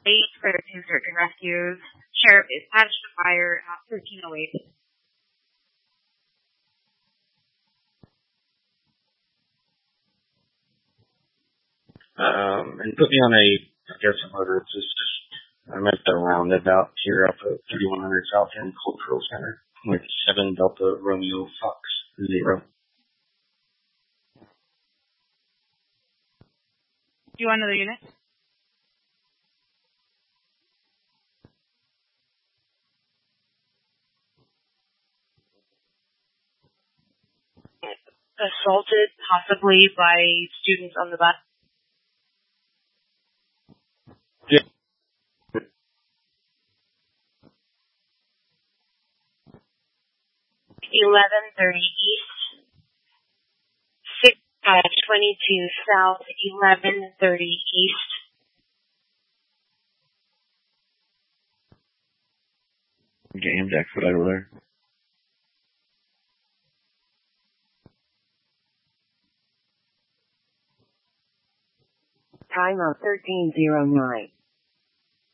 for two search and rescues. Sheriff dispatched a fire at 1308. And put me on a motor. It's just, I'm at the roundabout here up at 3100 South End Cultural Center with 7 Delta Romeo Fox 0. Do you want another unit? Assaulted, possibly by students on the bus. Yeah. 1130 East, 22 South, 1130 East. Get him to expedite over there. Time of 1309.